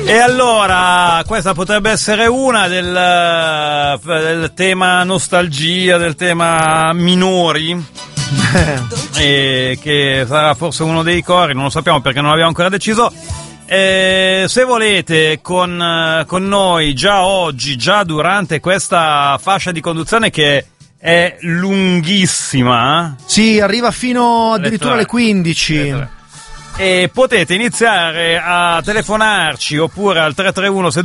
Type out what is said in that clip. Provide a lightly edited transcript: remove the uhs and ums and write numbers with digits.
E allora, questa potrebbe essere una del tema nostalgia, del tema minori, e che sarà forse uno dei cori, non lo sappiamo perché non l'abbiamo ancora deciso. Se volete con noi già oggi, già durante questa fascia di conduzione che è lunghissima, sì, arriva fino addirittura alle 15. E potete iniziare a telefonarci oppure al 331